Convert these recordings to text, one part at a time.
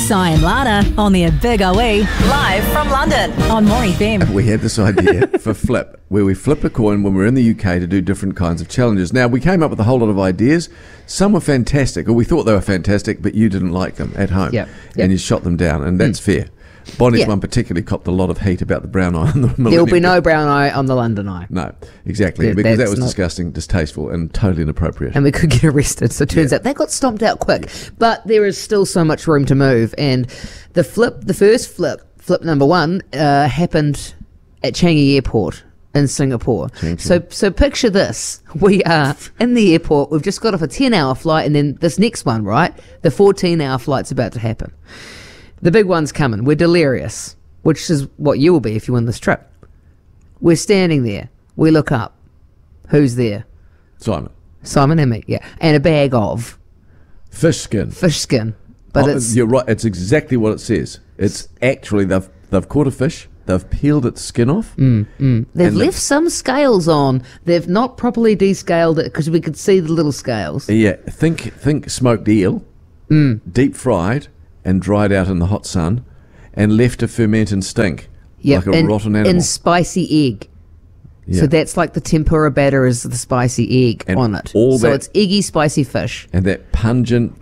Si and Lana on the Big OE, live from London on More FM. We had this idea for Flip, where we flip a coin when we're in the UK to do different kinds of challenges. Now, we came up with a whole lot of ideas. Some were fantastic, or we thought they were fantastic, but you didn't like them at home. And you shot them down, and that's fair. Bonnie's one particularly copped a lot of heat about the brown eye on the Millennium. There'll be no brown eye on the London Eye. No, exactly, because that was disgusting, distasteful, and totally inappropriate. And we could get arrested. So it turns out they got stomped out quick. But there is still so much room to move. And the first flip number one, happened at Changi Airport in Singapore. So picture this. We are in the airport. We've just got off a 10-hour flight, and then this next one, right? The 14-hour flight's about to happen. The big one's coming. We're delirious, which is what you will be if you win this trip. We're standing there. We look up. Who's there? Simon and me, yeah. And a bag of... Fish skin. Fish skin. But it's... You're right. It's exactly what it says. It's actually, they've caught a fish. They've peeled its skin off. They've left some scales on. They've not properly descaled it because we could see the little scales. Yeah. Think smoked eel, deep fried, and dried out in the hot sun, and left to ferment and stink like a rotten animal. In spicy egg. Yeah. So that's like the tempura batter is the spicy egg and on it. So it's eggy, spicy fish. And that pungent,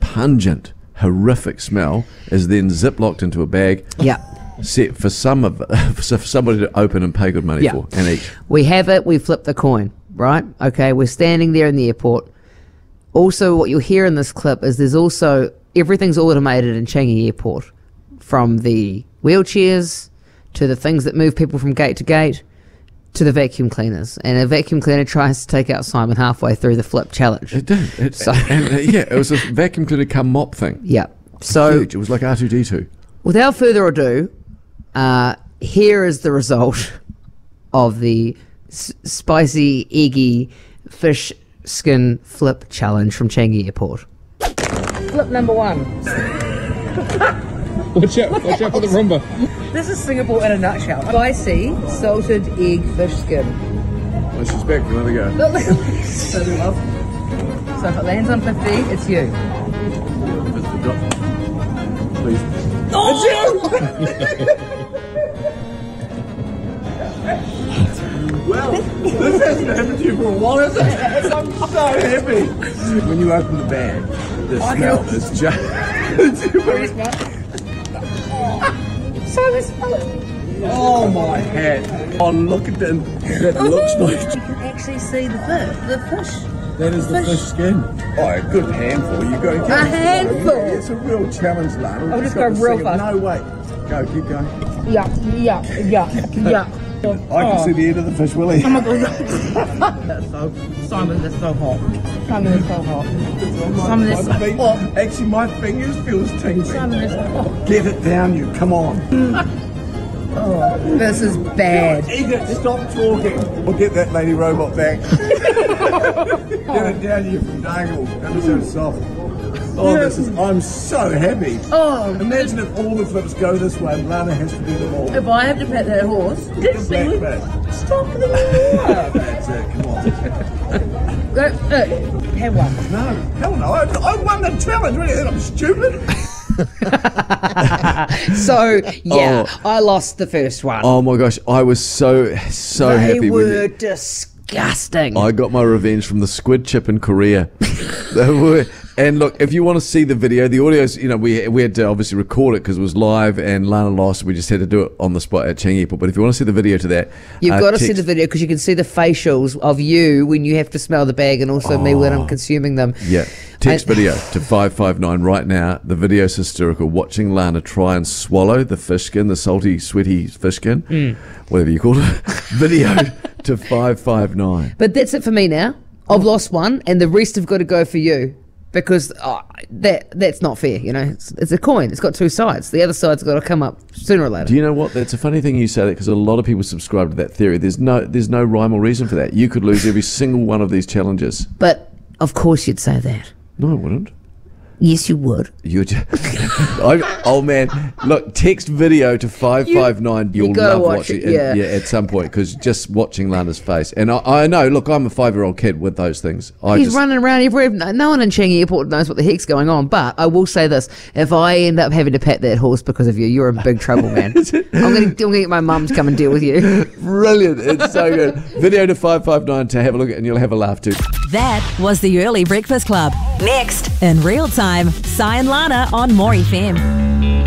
horrific smell is then ziplocked into a bag. Yeah. Set for somebody to open and pay good money for and eat. We have it. We flip the coin, right? Okay, we're standing there in the airport. Also, what you'll hear in this clip is there's also... Everything's automated in Changi Airport, from the wheelchairs to the things that move people from gate to gate to the vacuum cleaners. And a vacuum cleaner tries to take out Simon halfway through the flip challenge. It did. It was a vacuum cleaner come mop thing. Yeah. So huge. It was like R2-D2. Without further ado, here is the result of the spicy, eggy fish skin flip challenge from Changi Airport. Flip number one. Watch out for the rumba. This is Singapore in a nutshell. Spicy, salted egg fish skin. I suspect for another go. So if it lands on 50, it's you. Please. Oh! It's you! Well, this hasn't happened to you for a while, has it? I'm so happy. When you open the bag, the smell is just... Oh my hat. Oh, look at them. That looks nice. You can actually see the fish. That is the fish skin. Oh, a good handful. You got to get a handful. It's a real challenge, Lana. I'll just go real fast. No, wait. Go, keep going. Yeah. I can see the end of the fish, Willie. Oh my God. Simon, that's so hot. Simon is so hot. Simon is so hot. Actually, my fingers feel tingling. Simon is so hot. Get it down, you. Come on. This is bad. Eat it. Stop talking. We'll get that lady robot back. Get it down, you from Dangle. That so soft. Oh, I'm so happy. Oh, imagine if all the flips go this way and Lana has to do them all. If I have to pet that horse, stop the That's it, come on. Go, have one. No, hell no. I won the challenge. What do you think? I'm stupid. So, I lost the first one. Oh my gosh, I was so happy. They were disgusting. I got my revenge from the squid chip in Korea. They were... And look, if you want to see the video, the audio's, we had to obviously record it because it was live and Lana lost. We just had to do it on the spot at Changi Airport. But if you want to see the video to that, you've got to see the video because you can see the facials of you when you have to smell the bag and also me when I'm consuming them. Yeah. Text video to 559 right now. The video's hysterical. Watching Lana try and swallow the fish skin, the salty, sweaty fish skin, whatever you call it. Video to 559. But that's it for me now. I've lost one and the rest have got to go for you. Because that's not fair, It's a coin. It's got two sides. The other side's got to come up sooner or later. Do you know what? That's a funny thing you say that because a lot of people subscribe to that theory. There's no rhyme or reason for that. You could lose every single one of these challenges. But of course you'd say that. No, I wouldn't. Yes, you would. You just, oh man, look, text video to 559. You'll love watching it. Yeah, at some point, because just watching Lana's face. And I know, look, I'm a 5-year-old kid with those things. He's running around everywhere. No one in Changi Airport knows what the heck's going on. But I will say this: if I end up having to pat that horse because of you, you're in big trouble, man. I'm gonna get my mum to come and deal with you. Brilliant! It's so good. Video to 559 to have a look at, and you'll have a laugh too. That was the Early Breakfast Club. Next, in real time, Si and Lana on More FM.